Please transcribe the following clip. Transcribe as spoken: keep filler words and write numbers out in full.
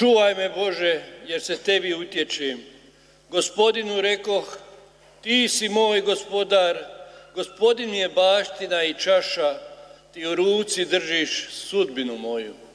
Čuvaj me, Bože, jer se tebi utječem. Gospodinu rekoh, ti si moj gospodar, Gospodin mi je baština i čaša, ti u ruci držiš sudbinu moju.